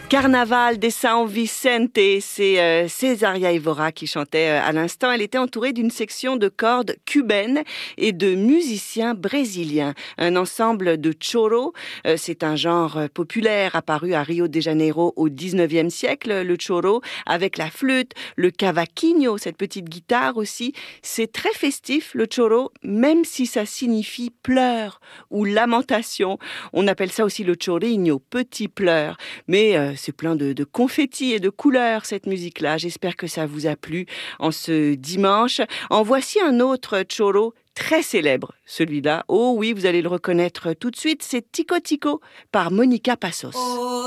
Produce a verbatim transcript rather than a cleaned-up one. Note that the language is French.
Carnaval de San Vicente, c'est euh, Césaria Évora qui chantait euh, à l'instant. Elle était entourée d'une section de cordes cubaines et de musiciens brésiliens. Un ensemble de choro, euh, c'est un genre euh, populaire apparu à Rio de Janeiro au dix-neuvième siècle, le choro, avec la flûte, le cavaquinho, cette petite guitare aussi. C'est très festif, le choro, même si ça signifie pleurs ou lamentation. On appelle ça aussi le chorinho, petit pleur. Mais euh, c'est plein de, de confettis et de couleurs, cette musique-là. J'espère que ça vous a plu en ce dimanche. En voici un autre choro très célèbre, celui-là. Oh oui, vous allez le reconnaître tout de suite. C'est Tico Tico par Monica Passos. Oh.